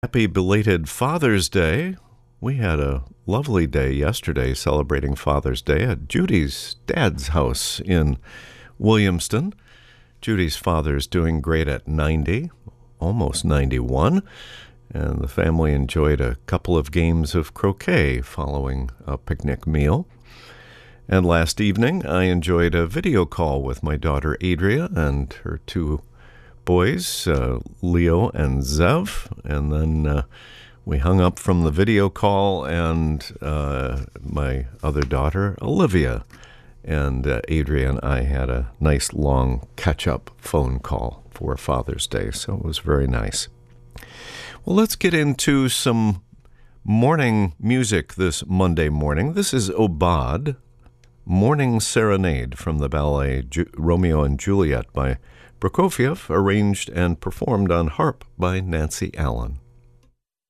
Happy belated Father's Day. We had a lovely day yesterday celebrating Father's Day at Judy's dad's house in Williamston. Judy's father's doing great at 90, almost 91, and the family enjoyed a couple of games of croquet following a picnic meal. And last evening, I enjoyed a video call with my daughter Adria and her two boys, Leo and Zev, and then we hung up from the video call, and my other daughter, Olivia, and Adria and I had a nice long catch-up phone call for Father's Day, so it was very nice. Well, let's get into some morning music this Monday morning. This is Aubade, Morning Serenade from the ballet Romeo and Juliet by Prokofiev, arranged and performed on harp by Nancy Allen.